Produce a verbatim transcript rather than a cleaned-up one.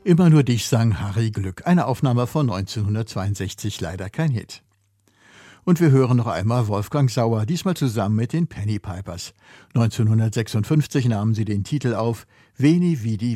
Immer nur dich sang Harry Glück, eine Aufnahme von neunzehnhundertzweiundsechzig, leider kein Hit. Und wir hören noch einmal Wolfgang Sauer, diesmal zusammen mit den Penny Pipers. neunzehnhundertsechsundfünfzig nahmen sie den Titel auf Veni Vidi